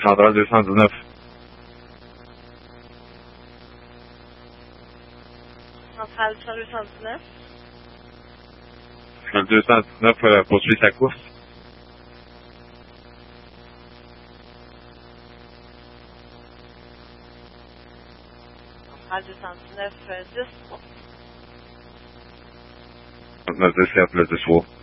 Centrale 219. Centrale 219. Le 219 poursuit sa course. Centrale 219, 10. 9 10 4 le 10 3.